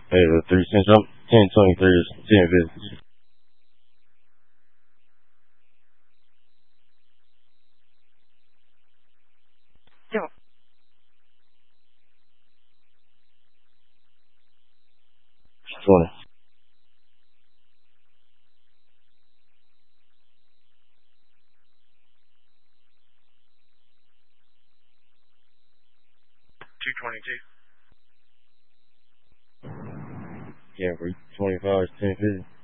Hey, the 3 cents, 1023 is 1050. 20. 222. Yeah, for 25 is 1050.